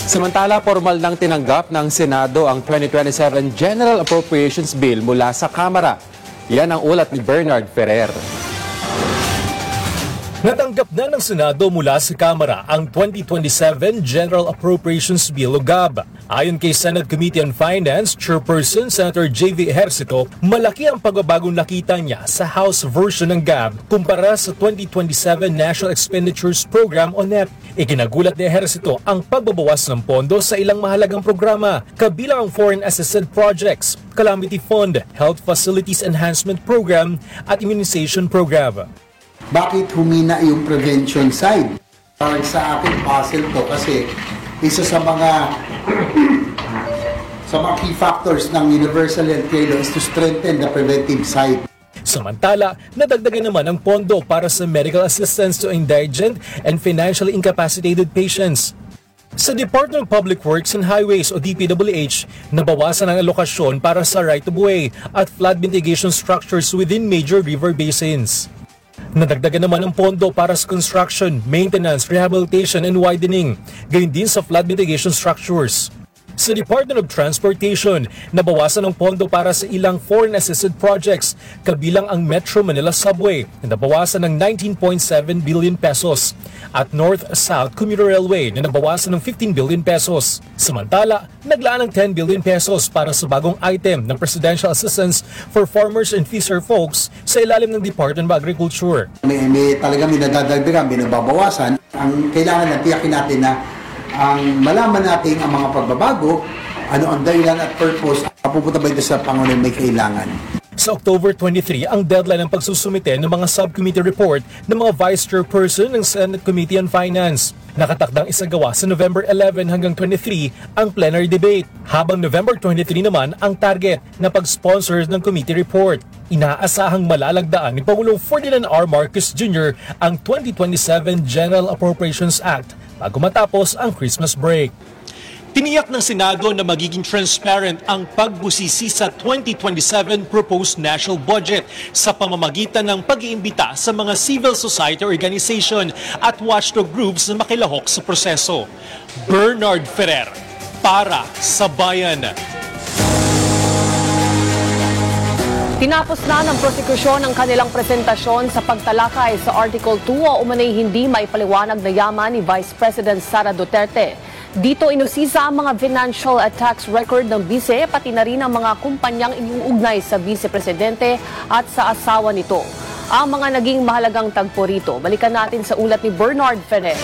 Samantala, formal nang tinanggap ng Senado ang 2027 General Appropriations Bill mula sa Kamara. Yan ang ulat ni Bernard Ferrer. Natanggap na ng Senado mula sa Kamara ang 2027 General Appropriations Bill o GAB. Ayon kay Senate Committee on Finance Chairperson Senator J.V. Ejercito, malaki ang pagbabagong nakita niya sa House version ng GAB kumpara sa 2027 National Expenditures Program o NEP. Ikinagulat ni Ejercito ang pagbabawas ng pondo sa ilang mahalagang programa, kabilang ang Foreign Assisted Projects, Calamity Fund, Health Facilities Enhancement Program at Immunization Program. Bakit humina yung prevention side? Sa akin, puzzle to kasi isa sa mga key factors ng Universal Healthcare Law is to strengthen the preventive side. Samantala, nadagdagan naman ang pondo para sa medical assistance to indigent and financially incapacitated patients. Sa Department of Public Works and Highways o DPWH, nabawasan ang alokasyon para sa right-of-way at flood mitigation structures within major river basins. Nadagdagan naman ang pondo para sa construction, maintenance, rehabilitation, and widening, gayon din sa flood mitigation structures. Sa Department of Transportation, nabawasan ang pondo para sa ilang foreign assisted projects, kabilang ang Metro Manila Subway na nabawasan ng 19.7 billion pesos at North-South Commuter Railway na nabawasan ng 15 billion pesos. Samantala, naglaan ng 10 billion pesos para sa bagong item ng Presidential Assistance for Farmers and Fisher Folks sa ilalim ng Department of Agriculture. May nadadagdagan, binababawasan. Ang kailangan na tiyakin natin na ang malaman natin ang mga pagbabago, ano ang dahilan at purpose, mapupunta ba ito sa Pangulo may kailangan. Sa October 23, ang deadline ng pagsusumite ng mga subcommittee report ng mga Vice Chairperson ng Senate Committee on Finance. Nakatakdang isagawa sa November 11 hanggang 23 ang plenary debate, habang November 23 naman ang target na pag-sponsor ng committee report. Inaasahang malalagdaan ni Pangulong Ferdinand R. Marcos Jr. ang 2027 General Appropriations Act bago matapos ang Christmas break. Tiniyak ng Senado na magiging transparent ang pagbusisi sa 2027 proposed national budget sa pamamagitan ng pag-iimbita sa mga civil society organization at watchdog groups na makilahok sa proseso. Bernard Ferrer, para sa Bayan. Tinapos na ng prosekusyon ang kanilang presentasyon sa pagtalakay sa Article 2 o umanay hindi maipaliwanag na yaman ni Vice President Sara Duterte. Dito inusisa ang mga financial at tax record ng bise, pati na rin ang mga kumpanyang iniuugnay sa vice-presidente at sa asawa nito. Ang mga naging mahalagang tagpo rito, balikan natin sa ulat ni Bernard Ferrer.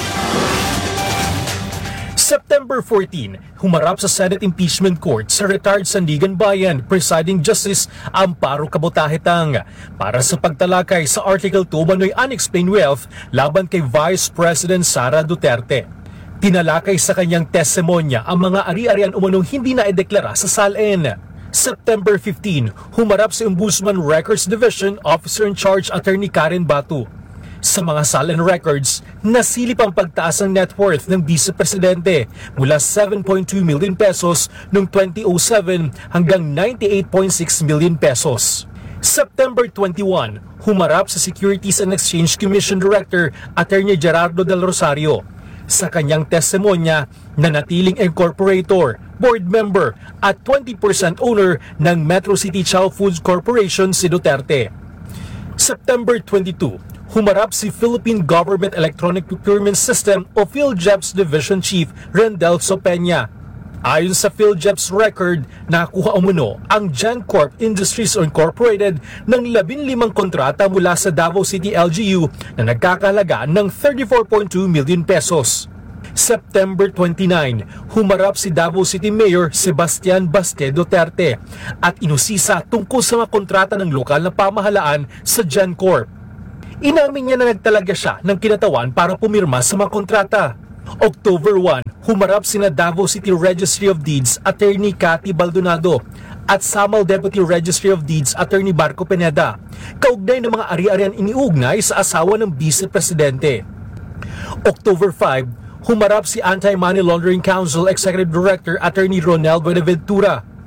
September 14, humarap sa Senate Impeachment Court sa retired Sandigan Bayan Presiding Justice Amparo Cabotahitang para sa pagtalakay sa Article 2 umano'y unexplained wealth laban kay Vice President Sara Duterte. Tinalakay sa kanyang testimonya ang mga ari-arian umanong hindi na-ideklara sa SALN. September 15, humarap si Ombudsman Records Division Officer in Charge Attorney Karen Batu. Sa mga SALN records, nasilip ang pagtaas ng net worth ng Vice-Presidente mula 7.2 million pesos noong 2007 hanggang 98.6 million pesos. September 21, humarap sa Securities and Exchange Commission Director Attorney Gerardo Del Rosario. Sa kanyang testimonya, nanatiling incorporator, board member at 20% owner ng Metro City Chow Foods Corporation si Duterte. September 22, humarap si Philippine Government Electronic Procurement System o PhilJEPS Division Chief Rendel Sopena. Ayon sa PhilJEPS record, nakuha umano ang GenCorp Industries Incorporated ng 15 kontrata mula sa Davao City LGU na nagkakahalaga ng 34.2 million pesos. September 29, humarap si Davao City Mayor Sebastian Baste Duterte at inusisa tungkol sa mga kontrata ng lokal na pamahalaan sa GenCorp. Inamin niya na nagtalaga siya ng kinatawan para pumirma sa mga kontrata. October 1, humarap sina Davao City Registry of Deeds Attorney Cathy Baldonado at Samal Deputy Registry of Deeds Attorney Barco Pineda, kaugnay ng mga ari-arian iniugnay sa asawa ng Vice-Presidente. October 5, humarap si Anti-Money Laundering Council Executive Director Attorney Ronel Buenaventura.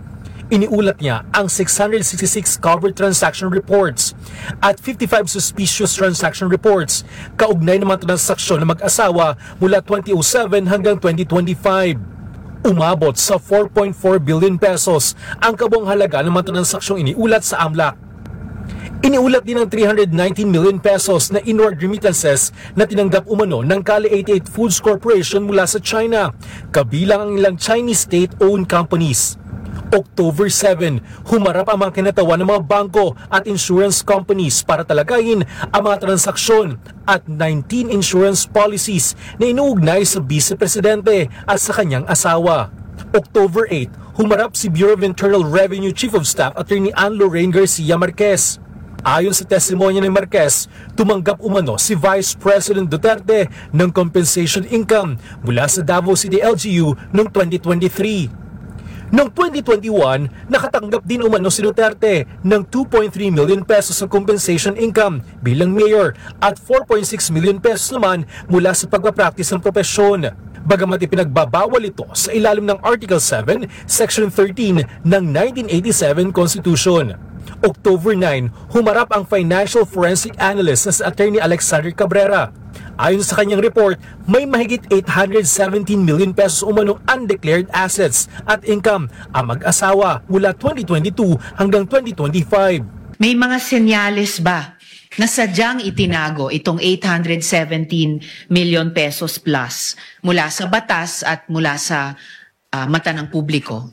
Iniulat niya ang 666 covered transaction reports at 55 suspicious transaction reports kaugnay ng mga transaksyon ng mag-asawa mula 2007 hanggang 2025. Umabot sa 4.4 billion pesos ang kabuang halaga ng mga transaksyong iniulat sa AMLAC. Iniulat din ang 319 million pesos na inward remittances na tinanggap umano ng Kali 88 Foods Corporation mula sa China, kabilang ang ilang Chinese state-owned companies. October 7, humarap ang mga kinatawan ng mga bangko at insurance companies para talagayin ang mga transaksyon at 19 insurance policies na inuugnay sa Vice Presidente at sa kanyang asawa. October 8, humarap si Bureau of Internal Revenue Chief of Staff Attorney Ann Lorraine Garcia Marquez. Ayon sa testimonya ni Marquez, tumanggap umano si Vice President Duterte ng compensation income mula sa Davao City LGU noong 2023. Noong 2021, nakatanggap din umano si Duterte ng 2.3 million pesos sa compensation income bilang mayor at 4.6 million pesos naman mula sa pagpapractice ng propesyon. Bagamat ipinagbabawal ito sa ilalim ng Article 7, Section 13 ng 1987 Constitution. October 9, humarap ang financial forensic analyst na si Attorney Alexander Cabrera. Ayon sa kanyang report, may mahigit 817 million pesos umanong undeclared assets at income ang mag-asawa mula 2022 hanggang 2025. May mga senyales ba na sadyang itinago itong 817 million pesos plus mula sa batas at mula sa mata ng publiko?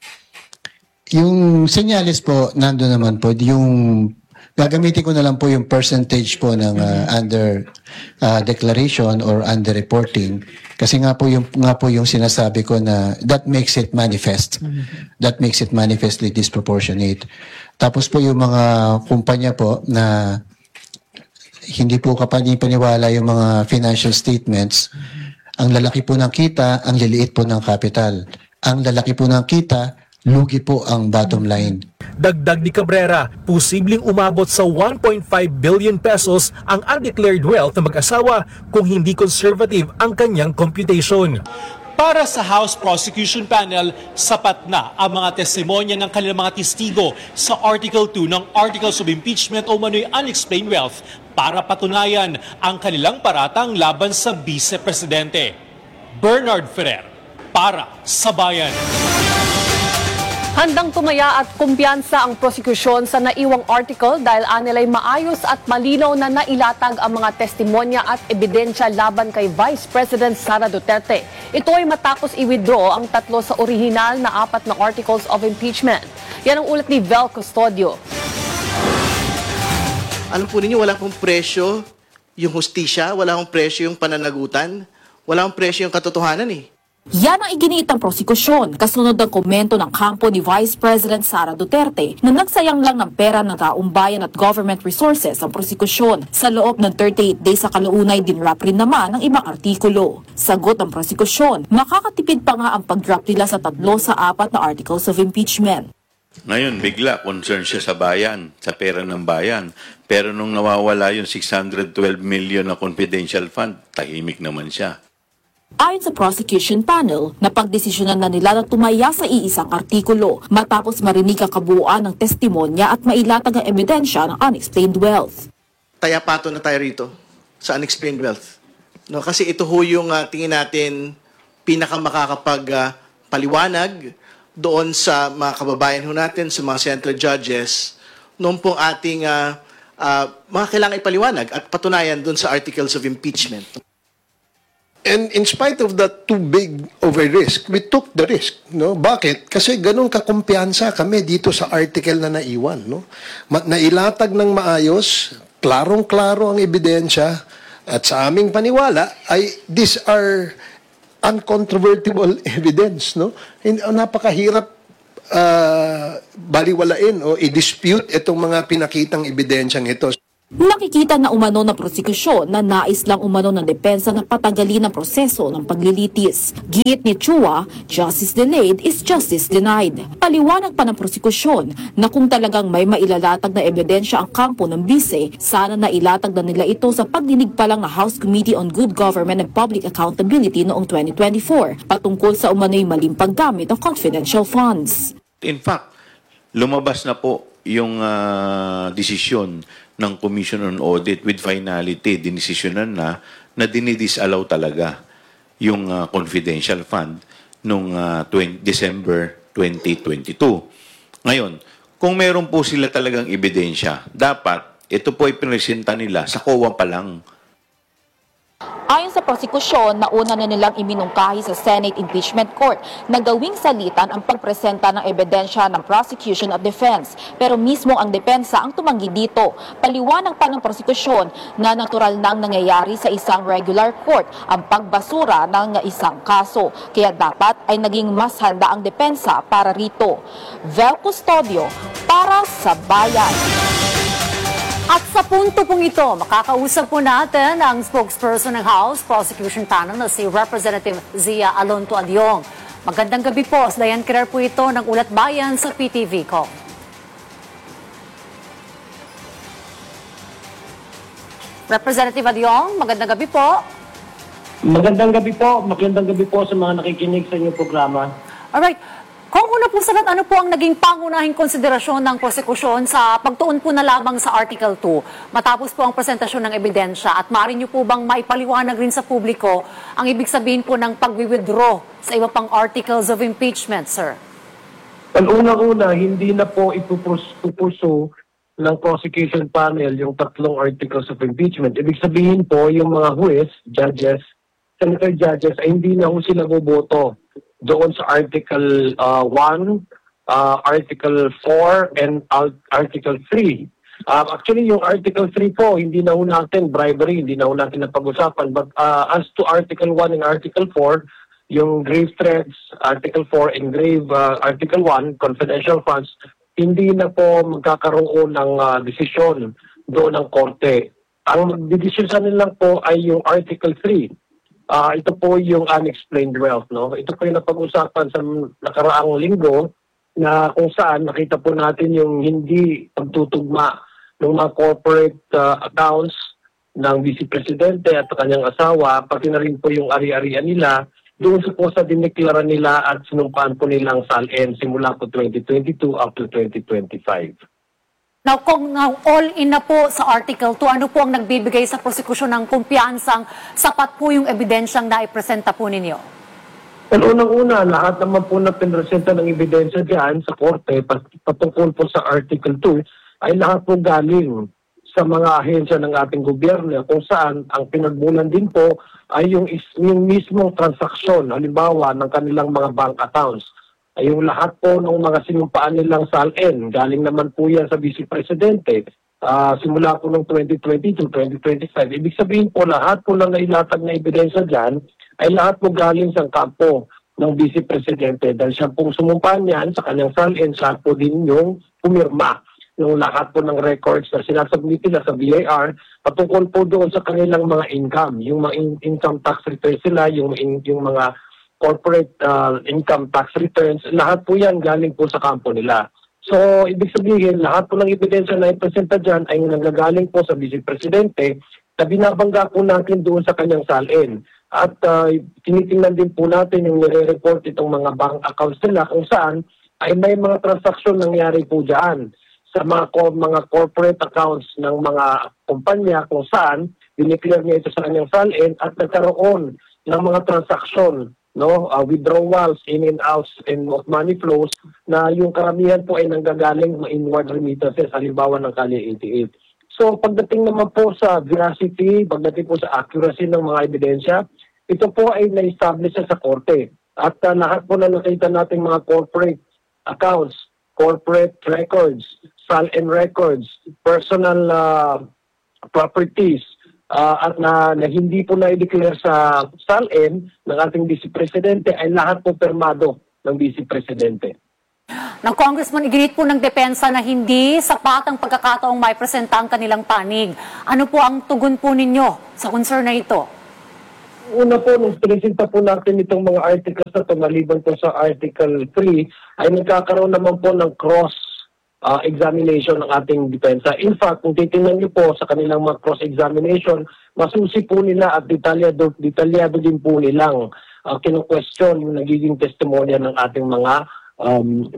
Yung senyales po, nando naman po, yung gagamitin ko na lang po yung percentage po ng under declaration or under reporting kasi nga po yung sinasabi ko na that makes it manifest. That makes it manifestly disproportionate. Tapos po yung mga kumpanya po na hindi po kapani-paniwala yung mga financial statements, ang lalaki po ng kita, ang liliit po ng capital. Ang lalaki po ng kita, lugi po ang bottom line. Dagdag ni Cabrera, posibleng umabot sa 1.5 billion pesos ang undeclared wealth ng mag-asawa kung hindi conservative ang kanyang computation. Para sa House Prosecution Panel, sapat na ang mga testimonya ng kanilang mga testigo sa Article 2 ng Articles of Impeachment o manoy unexplained wealth para patunayan ang kanilang paratang laban sa Vice Presidente. Bernard Ferrer, para sa Bayan. Handang tumaya at kumpiyansa ang prosekusyon sa naiwang article dahil anilay maayos at malinaw na nailatag ang mga testimonya at ebidensya laban kay Vice President Sara Duterte. Ito ay matapos i-withdraw ang 3 sa orihinal na 4 na articles of impeachment. Yan ang ulat ni Vel Custodio. Alam po ninyo, wala pong presyo yung hustisya, wala pong presyo yung pananagutan, wala pong presyo yung katotohanan eh. Yan ang iginiit ng prosekusyon kasunod ng komento ng kampo ni Vice President Sara Duterte na nagsayang lang ng pera ng taong bayan at government resources ang prosekusyon. Sa loob ng 38 days sa kalaunay, dinrap rin naman ang ibang artikulo. Sagot ng prosekusyon, makakatipid pa nga ang pag-drop nila sa 3 sa 4 na articles of impeachment. Ngayon, bigla, concern siya sa bayan, sa pera ng bayan. Pero nung nawawala yung 612 million na confidential fund, tahimik naman siya. Ayon sa prosecution panel, napagdesisyonan na nila na tumaya sa iisang artikulo matapos marinig ang kabuuan ng testimonya at mailatag ang ebidensya ng unexplained wealth. Tayapato na tayo rito sa unexplained wealth. No, kasi ito ho yung tingin natin pinakamakakapagpaliwanag doon sa mga kababayan ho natin, sa mga central judges, noon pong ating mga kailangan ipaliwanag at patunayan doon sa articles of impeachment. And in spite of that too big of a risk, we took the risk. No? Bakit? Kasi ganun kakumpiyansa kami dito sa article na naiwan. No? Nailatag ng maayos, klarong-klaro ang ebidensya, at sa aming paniwala, ay these are uncontrovertible evidence. No? Napakahirap baliwalain o i-dispute itong mga pinakitang ebidensyang ito. Nakikita na umano ng prosekusyon na nais lang umano ng depensa na patagalin ang proseso ng paglilitis. Giit ni Chua, justice delayed is justice denied. Paliwanag pa ng prosekusyon na kung talagang may mailalatag na ebidensya ang kampo ng bise, sana na ilatag na nila ito sa pagdinig pa lang ng House Committee on Good Government and Public Accountability noong 2024 patungkol sa umano'y maling paggamit ng confidential funds. In fact, lumabas na po yung desisyon ng Commission on Audit with finality. Dinesisyonan na dinidisallow talaga yung confidential fund noong December 2022. Ngayon, kung meron po sila talagang ebidensya, dapat ito po ay presenta nila sa COA pa lang. Ayon sa prosekusyon, nauna na nilang iminungkahi sa Senate Impeachment Court na gawing salitan ang pagpresenta ng ebidensya ng prosecution at defense. Pero mismo ang depensa ang tumanggi dito. Paliwanag pa ng prosekusyon na natural na ang nangyayari sa isang regular court ang pagbasura ng isang kaso. Kaya dapat ay naging mas handa ang depensa para rito. Vel Custodio para sa Bayan. At sa punto pong ito, makakausap po natin ang spokesperson ng House Prosecution Panel na si Representative Zia Alonto Adyong. Magandang gabi po. Dayan Kirer po ito ng Ulat Bayan sa PTV ko. Representative Adyong, magandang gabi po. Magandang gabi po. Magandang gabi po sa mga nakikinig sa inyong programa. Alright. Kung una po sa lahat, ano po ang naging pangunahing konsiderasyon ng prosekusyon sa pagtuon po na lamang sa Article 2 matapos po ang presentasyon ng ebidensya at maaari niyo po bang maipaliwanag rin sa publiko ang ibig sabihin po ng pag-withdraw sa iba pang articles of impeachment, sir? Unang-una, hindi na po ipupuso ng prosecution panel yung 3 articles of impeachment. Ibig sabihin po, yung mga huwes, judges, senator judges, ay hindi na po sila boboto doon sa Article 1, Article 4, and Article 3. Actually, yung Article 3 po, hindi na natin bribery, hindi na natin napag-usapan. But as to Article 1 and Article 4, yung grave threats, Article 4 and grave Article 1, confidential funds, hindi na po magkakaroon ng desisyon doon ng korte. Ang magdidesisyon nila po ay yung Article 3. Ito po yung unexplained wealth, no? Ito po yung napag-usapan sa nakaraang linggo na kung saan nakita po natin yung hindi pagtutugma ng mga corporate accounts ng Vice Presidente at kanyang asawa, pati na rin po yung ari-arian nila doon po sa dineklara nila at sinumpaan po nilang SALN simula po 2022 up to 2025. Now, kung all-in na po sa Article 2, ano po ang nagbibigay sa prosekusyon ng kumpiyansang sapat po yung ebidensyang naipresenta po ninyo? Well, unang-una, lahat naman po na pinresenta ng ebidensya dyan sa korte patungkol po sa Article 2 ay lahat po galing sa mga ahensya ng ating gobyerno kung saan ang pinagmulan din po ay yung mismong transaksyon, halimbawa ng kanilang mga bank accounts. Ay yung lahat po ng mga sinumpaan nilang SALN, galing naman po yan sa Vice Presidente, simula po ng 2020 to 2025. Ibig sabihin po lahat po ng nailatag na ebidensya dyan ay lahat po galing sa kampo ng Vice Presidente dahil siya pong sumumpaan yan sa kanyang SALN, siya po din yung pumirma ng lahat po ng records na sinasubmit nila sa BIR patungkol po doon sa kanilang mga income, yung mga income tax returns sila, yung mga corporate income tax returns, lahat po yan galing po sa kampo nila. So, ibig sabihin, lahat po ng ebidensya na ipresenta dyan ay nanggagaling po sa Vice Presidente na binabangga po natin doon sa kanyang SALN. At tinitingnan din po natin yung nire-report itong mga bank accounts nila kung saan ay may mga transaksyon nangyari po dyan sa mga corporate accounts ng mga kumpanya kung saan dineclare niya ito sa kanyang SALN at nagkaroon ng mga transaksyon, withdrawals in and outs and of money flows na yung karamihan po ay nanggagaling mga inward remittances, halimbawa ng Kali 88. So pagdating naman po sa veracity, pagdating po sa accuracy ng mga ebidensya, ito po ay na-establish sa korte. At lahat po na nakita nating mga corporate accounts, corporate records, SALN records, personal properties, at na hindi po na-declare sa SALN ng ating Vice Presidente ay lahat po permado ng Vice Presidente. Ng Congressman, iginit po ng depensa na hindi sapat ang pagkakataong may presenta ang kanilang panig. Ano po ang tugon po ninyo sa concern na ito? Una po, nung presenta po natin itong mga articles na ito, maliban po sa Article 3, ay nagkakaroon naman po ng cross-examination ng ating depensa. In fact, kung titingnan niyo po sa kanilang mga cross-examination, masusi po nila at detalyado din po nilang kinu-question yung nagiging testimonya ng ating mga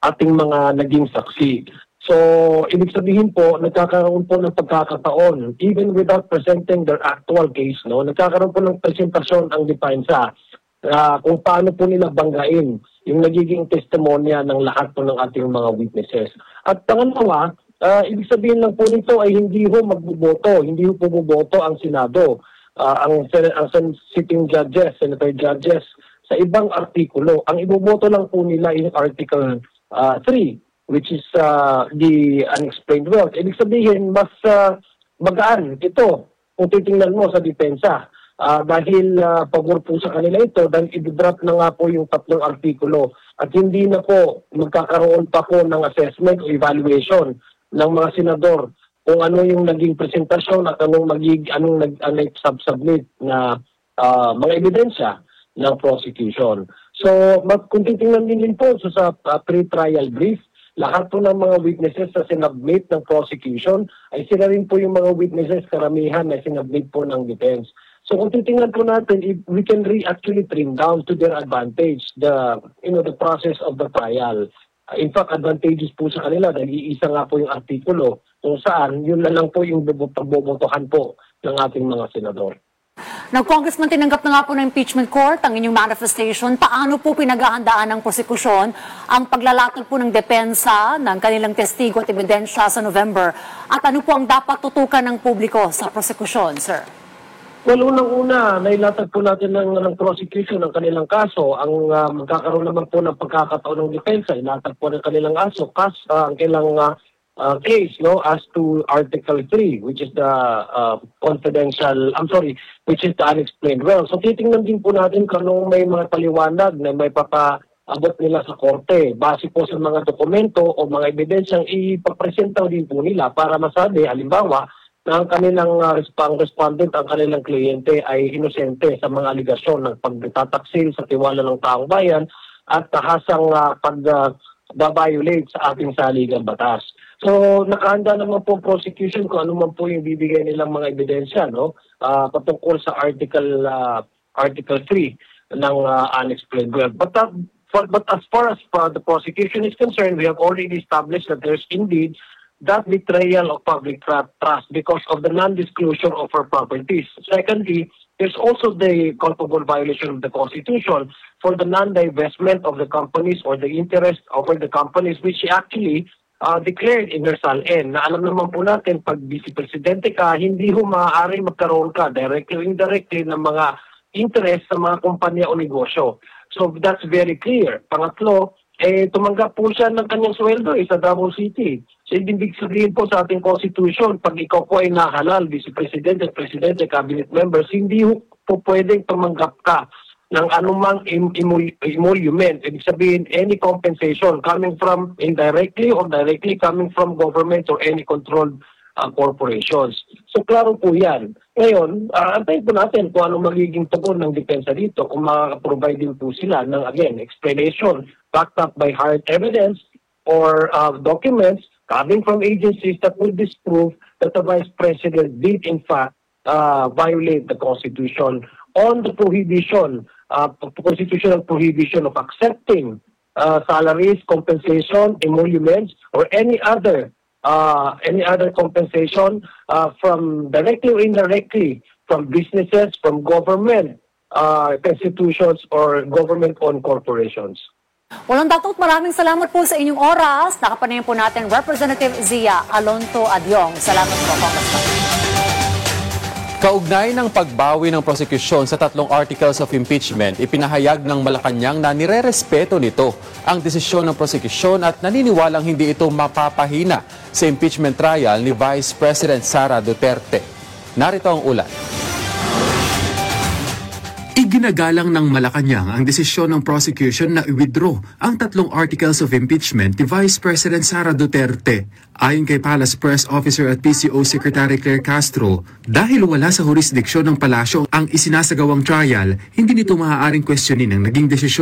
ating mga naging saksi. So, ibig sabihin po, nagkakaroon po ng pagkakataon, even without presenting their actual case, no, nagkakaroon po ng presentasyon ang depensa kung paano po nila banggain yung nagiging testimonya ng lahat po ng ating mga witnesses. At pangalawa, ibig sabihin lang po nito ay hindi ho magboboto, hindi ho bumoboto ang Senado, ang sitting judges, senator judges, sa ibang artikulo. Ang iboboto lang po nila yung Article 3, which is the unexplained wealth. Ibig sabihin, mas magaan ito kung titingnan mo sa depensa. Dahil pabor po sa kanila ito, dahil i-drop na nga po yung 3 artikulo. At hindi na po magkakaroon pa po ng assessment o evaluation ng mga senador kung ano yung naging presentasyon at anong submit na mga ebidensya ng prosecution. So, kung titingnan din po sa pre-trial brief, lahat po ng mga witnesses na sinubmit ng prosecution ay sila rin po yung mga witnesses karamihan na sinubmit po ng defense. So kung titingnan po natin, we can actually trim down to their advantage the process of the trial. In fact, advantages po sa kanila dahil iisa nga po yung artikulo kung saan yun na lang po yung bobotohan po ng ating mga senador. Congressman, tinanggap na nga po ng impeachment court ang inyong manifestation. Paano po pinaghahandaan ng prosekusyon ang paglalatag po ng depensa ng kanilang testigo at ebidensya sa November? At ano po ang dapat tutukan ng publiko sa prosekusyon, sir? Well, unang-una, nailatag po natin ng prosecution ng kanilang kaso. Ang magkakaroon naman po ng pagkakataon ng depensa, ilatag po ng kanilang ang kailang case, no, as to Article 3, which is the which is the unexplained wealth. So titingnan din po natin kung may mga paliwanag na may papaabot nila sa korte base po sa mga dokumento o mga ebidensyang ipapresenta din po nila para masabi, halimbawa, na ang kanilang respondent, ang kanilang kliyente ay inosente sa mga aligasyon ng pagtataksil sa tiwala ng taong bayan at tahasang pag-violate sa ating saligang batas. So, nakahanda naman po prosecution kung ano man po yung bibigay nilang mga ebidensya, no? Patungkol sa Article 3 ng unexplained wealth. But as far as the prosecution is concerned, we have already established that there's indeed that betrayal of public trust because of the non-disclosure of our properties. Secondly, there's also the culpable violation of the Constitution for the non-divestment of the companies or the interest over the companies which actually declared in their SALN. Na alam naman po natin, pag vice-presidente ka, hindi ho maaari magkaroon ka directly o indirectly ng mga interest sa mga kumpanya o negosyo. So that's very clear. Pangatlo, tumanggap po siya ng kanyang sweldo sa Davao City. So ibig sabihin po sa ating Constitution, pag ikaw po ay nahalal, vice-presidente, presidente, cabinet members, hindi po pwedeng tumanggap ka ng anumang emolument. Ibig sabihin, any compensation coming from indirectly or directly coming from government or any controlled corporations. So klaro po yan. Ngayon, antayin po natin kung ano magiging tugon ng depensa dito, kung makaka-provide din po sila ng, again, explanation backed up by hard evidence or documents coming from agencies that will disprove that the Vice President did in fact violate the Constitution on the prohibition, constitutional prohibition of accepting salaries, compensation, emoluments, or any other compensation from directly or indirectly from businesses, from government institutions, or government-owned corporations. Walang datot, maraming salamat po sa inyong oras. Nakapanayan po natin Representative Zia Alonto Adyong. Salamat po, Congressman. Kaugnay ng pagbawi ng prosekusyon sa 3 articles of impeachment, ipinahayag ng Malacanang na nirerespeto nito ang desisyon ng prosekusyon at naniniwalang hindi ito mapapahina sa impeachment trial ni Vice President Sara Duterte. Narito ang ulat. Iginagalang ng Malacanang ang desisyon ng prosecution na i-withdraw ang 3 articles of impeachment ni Vice President Sara Duterte. Ayon kay Palace Press Officer at PCO Secretary Claire Castro, dahil wala sa jurisdiksyon ng palasyo ang isinasagawang trial, hindi nito maaaring questionin ang naging desisyon